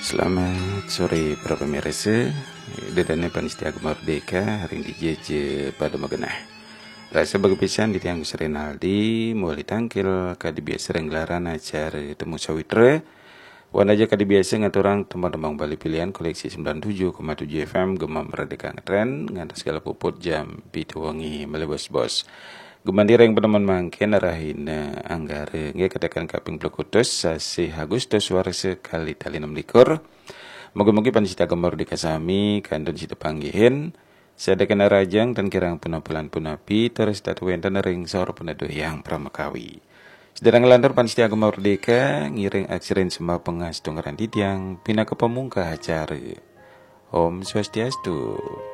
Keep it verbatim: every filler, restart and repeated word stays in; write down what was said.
Selamat sore para pemirsa. Dedane Panitia Agama Merdeka hari ini J J pada Magenah. Rasa berkepisan di tiang Serenaldi mulai tangkil kadi biasa renggelaran acara temu sawitra. Wan aja kadi biasa ngaturang teman-teman balik pilihan koleksi sembilan puluh tujuh koma tujuh F M Gema Merdeka ngetren ngantas segala puput jam pitu wangi melebos bos. Gumandira yang peneman mangkin arahin anggare nge katakan kaping plukutus sasi Agustus warse kali tali enam likur. Moga-moga panisita Agama Merdeka sami kandun sita panggihin sadakan rajang dan kirang punapulan punapi terus tatuan dan ring sor punadu yang pramakawi. Sedang ngelantur panisita Agama Merdeka ngiring aksirin semua pengas tunggaran titiang pina kepemungka acara. Om Swastiastu.